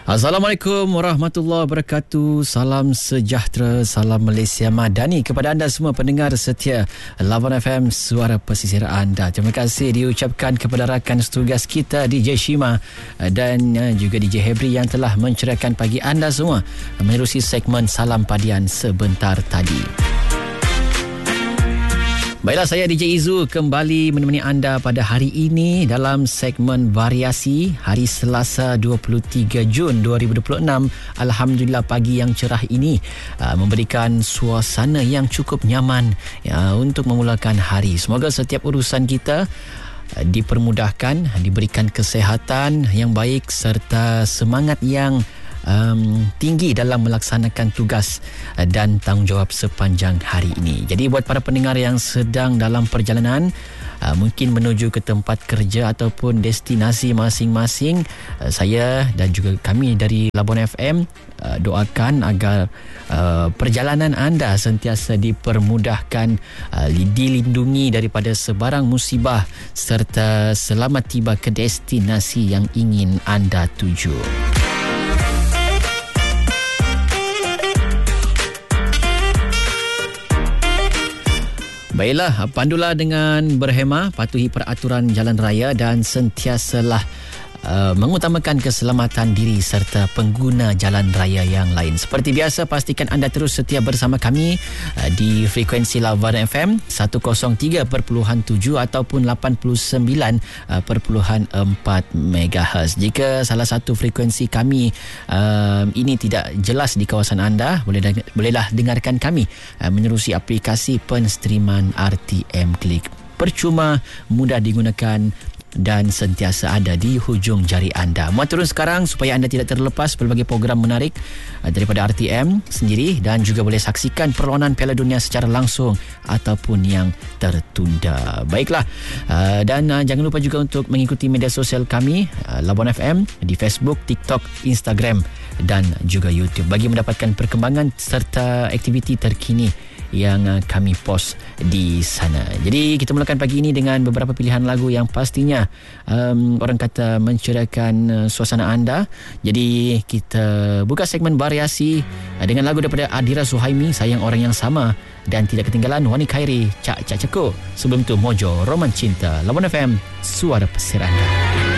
Assalamualaikum warahmatullahi wabarakatuh. Salam sejahtera, salam Malaysia Madani kepada anda semua pendengar setia Lawan FM, suara pesisir anda. Terima kasih diucapkan kepada rakan setugas kita DJ Shima dan juga DJ Hebri yang telah mencerahkan pagi anda semua menerusi segmen Salam Padian sebentar tadi. Baiklah, saya DJ Izu kembali menemani anda pada hari ini dalam segmen variasi hari Selasa 23 Jun 2026. Alhamdulillah, pagi yang cerah ini memberikan suasana yang cukup nyaman untuk memulakan hari. Semoga setiap urusan kita dipermudahkan, diberikan kesihatan yang baik serta semangat yang tinggi dalam melaksanakan tugas dan tanggungjawab sepanjang hari ini. Jadi buat para pendengar yang sedang dalam perjalanan, mungkin menuju ke tempat kerja ataupun destinasi masing-masing, saya dan juga kami dari Labuan FM doakan agar perjalanan anda sentiasa dipermudahkan, dilindungi daripada sebarang musibah serta selamat tiba ke destinasi yang ingin anda tuju. Baiklah, pandulah dengan berhemah, patuhi peraturan jalan raya dan sentiasalah mengutamakan keselamatan diri serta pengguna jalan raya yang lain. Seperti biasa, pastikan anda terus setia bersama kami di frekuensi Lawan FM 103.7 ataupun 89.4 MHz. Jika salah satu frekuensi kami ini tidak jelas di kawasan anda, bolehlah dengarkan kami menerusi aplikasi penstreaman RTM Klik. Percuma, mudah digunakan dan sentiasa ada di hujung jari anda. Muat turun sekarang supaya anda tidak terlepas berbagai program menarik daripada RTM sendiri dan juga boleh saksikan perlawanan Piala Dunia secara langsung ataupun yang tertunda. Baiklah, dan jangan lupa juga untuk mengikuti media sosial kami Labuan FM di Facebook, TikTok, Instagram dan juga YouTube bagi mendapatkan perkembangan serta aktiviti terkini yang kami post di sana. Jadi kita mulakan pagi ini dengan beberapa pilihan lagu yang pastinya orang kata mencerahkan suasana anda. Jadi kita buka segmen variasi dengan lagu daripada Adira Suhaimi, Sayang Orang Yang Sama, dan tidak ketinggalan Wani Khairi, Cak Cak Ceko. Sebelum itu Mojo, Roman Cinta. Lawan FM, suara pesisir anda.